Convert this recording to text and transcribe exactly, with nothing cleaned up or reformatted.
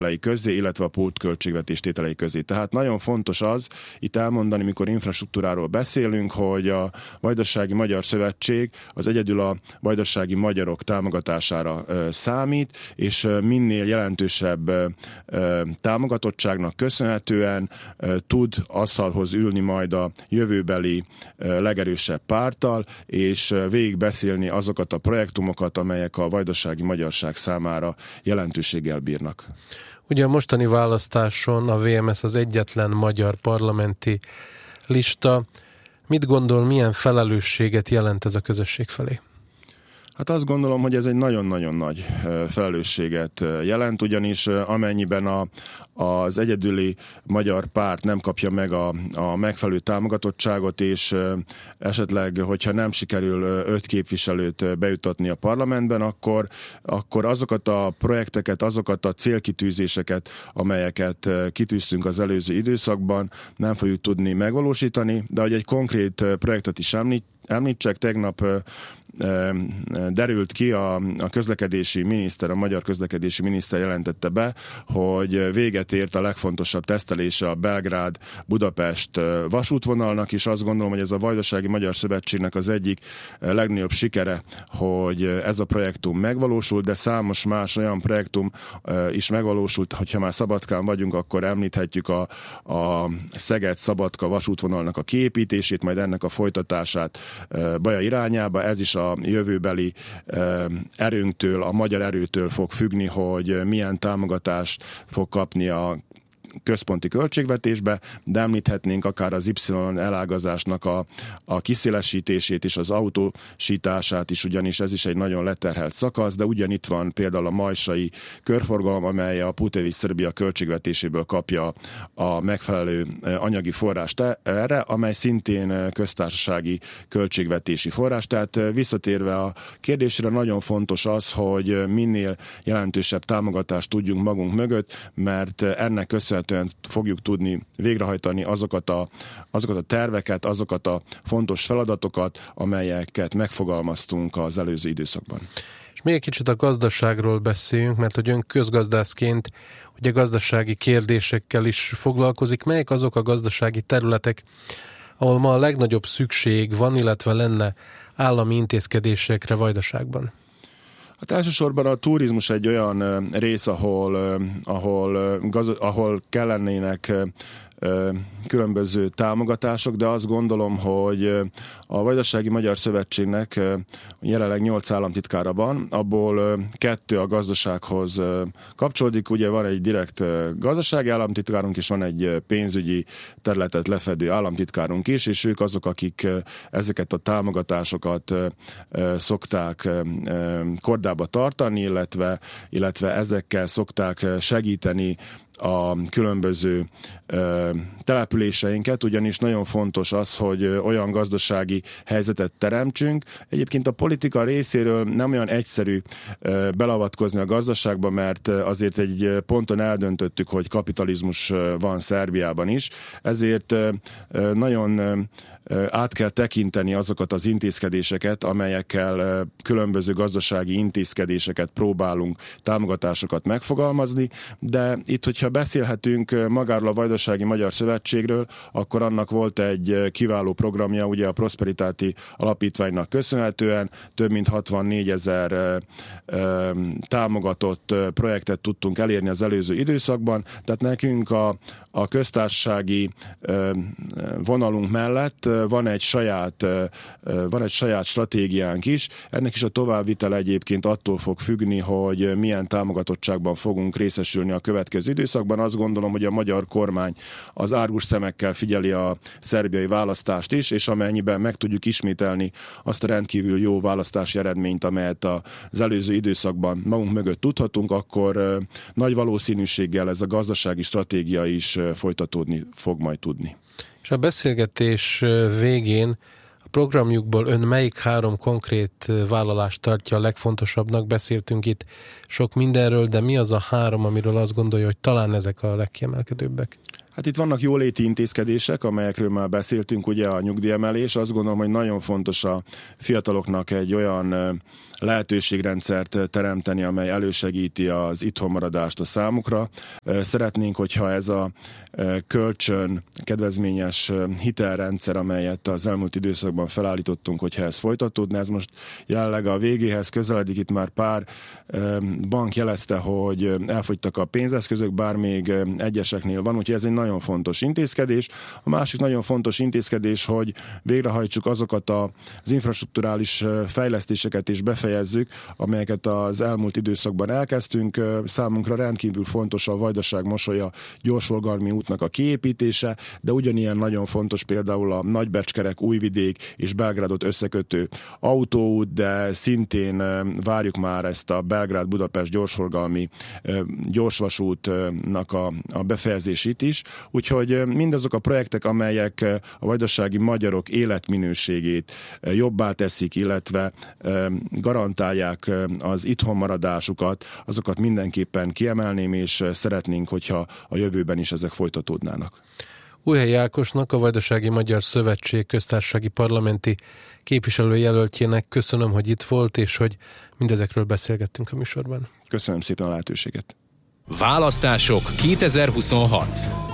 közé, illetve a pótköltségvetés tételei közé. Tehát nagyon fontos az itt elmondani, mikor infrastruktúráról beszélünk, hogy a Vajdasági Magyar Szövetség az egyedül a vajdasági magyarok támogatására számít, és minél jelentősebb támogatottságnak köszönhetően tud asztalhoz ülni majd a jövőbeli legerősebb párttal, és végigbeszélni azokat a projektumokat, amelyek a vajdasági magyarság számára jelentőséggel bírnak. Ugye a mostani választáson a vé em es az egyetlen magyar parlamenti lista. Mit gondol, milyen felelősséget jelent ez a közösség felé? Hát azt gondolom, hogy ez egy nagyon-nagyon nagy felelősséget jelent, ugyanis amennyiben a, az egyedüli magyar párt nem kapja meg a, a megfelelő támogatottságot, és esetleg, hogyha nem sikerül öt képviselőt bejutatni a parlamentben, akkor, akkor azokat a projekteket, azokat a célkitűzéseket, amelyeket kitűztünk az előző időszakban, nem fogjuk tudni megvalósítani, de hogy egy konkrét projektet is említ, említsek, tegnap derült ki, a, a közlekedési miniszter, a magyar közlekedési miniszter jelentette be, hogy véget ért a legfontosabb tesztelése a Belgrád-Budapest vasútvonalnak, és azt gondolom, hogy ez a Vajdasági Magyar Szövetségnek az egyik legnagyobb sikere, hogy ez a projektum megvalósult, de számos más olyan projektum is megvalósult, hogyha már Szabadkán vagyunk, akkor említhetjük a, a Szeged-Szabadka vasútvonalnak a kiépítését, majd ennek a folytatását Baja irányába. Ez is a jövőbeli erőnktől, a magyar erőtől fog függni, hogy milyen támogatást fog kapni a központi költségvetésbe, de említhetnénk akár az Y elágazásnak a, a kiszélesítését és az autósítását is, ugyanis ez is egy nagyon leterhelt szakasz, de ugyanitt van például a majsai körforgalom, amely a Putevi Szerbia költségvetéséből kapja a megfelelő anyagi forrást erre, amely szintén köztársasági költségvetési forrás. Tehát visszatérve a kérdésre, nagyon fontos az, hogy minél jelentősebb támogatást tudjunk magunk mögött, mert ennek köszönhetően fogjuk tudni végrehajtani azokat a, azokat a terveket, azokat a fontos feladatokat, amelyeket megfogalmaztunk az előző időszakban. És még egy kicsit a gazdaságról beszéljünk, mert hogy ön közgazdászként ugye gazdasági kérdésekkel is foglalkozik. Melyek azok a gazdasági területek, ahol ma a legnagyobb szükség van, illetve lenne állami intézkedésekre Vajdaságban? Hát elsősorban a turizmus egy olyan rész, ahol, ahol, ahol kellenének különböző támogatások, de azt gondolom, hogy a Vajdasági Magyar Szövetségnek jelenleg nyolc államtitkára van, abból kettő a gazdasághoz kapcsolódik. Ugye van egy direkt gazdasági államtitkárunk, és van egy pénzügyi területet lefedő államtitkárunk is, és ők azok, akik ezeket a támogatásokat szokták kordába tartani, illetve, illetve ezekkel szokták segíteni a különböző ö, településeinket, ugyanis nagyon fontos az, hogy olyan gazdasági helyzetet teremtsünk. Egyébként a politika részéről nem olyan egyszerű ö, belavatkozni a gazdaságba, mert azért egy ponton eldöntöttük, hogy kapitalizmus van Szerbiában is, ezért ö, nagyon ö, át kell tekinteni azokat az intézkedéseket, amelyekkel különböző gazdasági intézkedéseket próbálunk, támogatásokat megfogalmazni, de itt, hogyha beszélhetünk magáról a Vajdasági Magyar Szövetségről, akkor annak volt egy kiváló programja, ugye a Prosperitáti Alapítványnak köszönhetően több mint hatvannégyezer támogatott projektet tudtunk elérni az előző időszakban, tehát nekünk a, a köztársasági vonalunk mellett van egy saját, van egy saját stratégiánk is. Ennek is a továbbvitel egyébként attól fog függni, hogy milyen támogatottságban fogunk részesülni a következő időszakban. Azt gondolom, hogy a magyar kormány az árgus szemekkel figyeli a szerbiai választást is, és amennyiben meg tudjuk ismételni azt a rendkívül jó választási eredményt, amelyet az előző időszakban magunk mögött tudhatunk, akkor nagy valószínűséggel ez a gazdasági stratégia is folytatódni fog majd tudni. És a beszélgetés végén a programjukból ön melyik három konkrét vállalást tartja a legfontosabbnak? Beszéltünk itt sok mindenről, de mi az a három, amiről azt gondolja, hogy talán ezek a legkiemelkedőbbek? Hát itt vannak jóléti intézkedések, amelyekről már beszéltünk, ugye a nyugdíjemelés. Azt gondolom, hogy nagyon fontos a fiataloknak egy olyan lehetőségrendszert teremteni, amely elősegíti az itthonmaradást a számukra. Szeretnénk, hogyha ez a kölcsön kedvezményes hitelrendszer, amelyet az elmúlt időszakban felállítottunk, hogyha ez folytatódna. Ez most jelenleg a végéhez közeledik, itt már pár bank jelezte, hogy elfogytak a pénzeszközök, bár még egyeseknél van, úgyhogy ez egy nagyon fontos intézkedés. A másik nagyon fontos intézkedés, hogy végrehajtsuk azokat az infrastrukturális fejlesztéseket és befejezzük, amelyeket az elmúlt időszakban elkezdtünk. Számunkra rendkívül fontos a Vajdaság-Mosolya gyorsforgalmi útnak a kiépítése, de ugyanilyen nagyon fontos például a Nagybecskerek, Újvidék és Belgrádot összekötő autóút, de szintén várjuk már ezt a Belgrád-Budapest gyorsforgalmi gyorsvasútnak a, a befejezését is. Úgyhogy mindazok a projektek, amelyek a vajdasági magyarok életminőségét jobbá teszik, illetve garantálják az itthonmaradásukat, azokat mindenképpen kiemelném, és szeretnénk, hogyha a jövőben is ezek folytatódnának. Újhelyi Ákosnak, a Vajdasági Magyar Szövetség köztársasági parlamenti képviselőjelöltjének köszönöm, hogy itt volt, és hogy mindezekről beszélgettünk a műsorban. Köszönöm szépen a lehetőséget. Választások kétezer-huszonhat.